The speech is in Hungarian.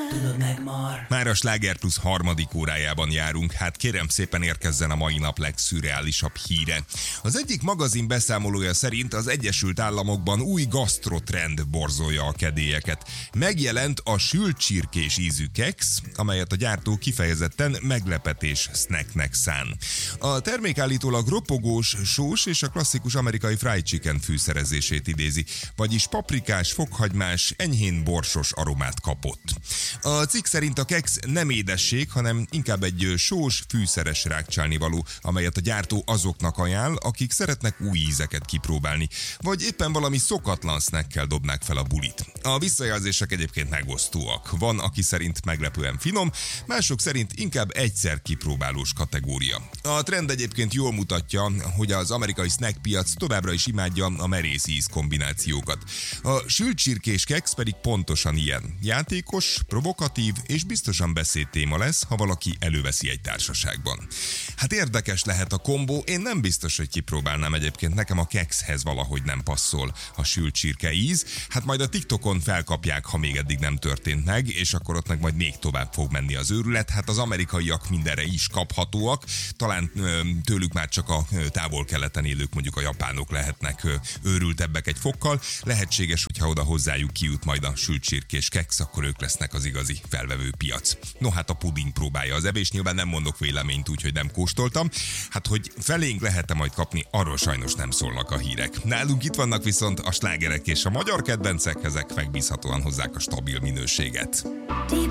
tudod megmar. Már a Sláger Plus harmadik órájában járunk, hát kérem szépen érkezzen a mai nap legszürreálisabb híre. Az egyik magazin beszámolója szerint az Egyesült Államokban új gasztrotrend borzolja a kedélyeket. Megjelent a sült csirkés ízű keksz, amelyet a gyártó kifejezetten meglepetés snacknek szán. A termék állítólag ropogós, sós és a klasszikus amerikai fried chicken fűszerezését idézi, vagyis paprikás, fokhagymás, enyhén borsos aromát kapott. A cikk szerint a keksz nem édesség, hanem inkább egy sós, fűszeres rákcsálnivaló, amelyet a gyártó azoknak ajánl, akik szeretnek új ízeket kipróbálni, vagy éppen valami szokatlan snackkel dobnák fel a bulit. A visszajelzések egyébként megosztóak. Van, aki szerint meglepően finom, mások szerint inkább egyszer kipróbálós kategória. A trend egyébként jól mutatja, hogy az amerikai snackpiac továbbra is imádja a merész íz kombinációkat. A sült csirkés keksz pedig pontosan ilyen. Játékos, provokatív és biztosan beszédtéma lesz, ha valaki előveszi egy társaságban. Hát érdekes lehet a kombó, én nem biztos, hogy kipróbálnám egyébként, nekem a kekszhez valahogy nem passzol a sült csirke íz. Hát majd a TikTokon felkapják, ha még eddig nem történt meg, és akkor ott meg majd még tovább fog menni az őrület. Hát az amerikaiak mindenre is kaphatóak, talán tőlük már csak a távol-keleten élők, mondjuk a japánok lehetnek őrültebbek egy fokkal. Lehetséges, hogyha oda hozzájuk kijut majd a sült csirkés keksz, akkor ők lesznek az igazi felvevő piac. No hát a puding próbálja az evés, nyilván nem mondok véleményt, úgyhogy nem kóstoltam. Hát hogy felénk lehet-e majd kapni, arról sajnos nem szólnak a hírek. Nálunk itt vannak viszont a slágerek és a magyar kedvencek, ezek megbízhatóan hozzák a stabil minőséget.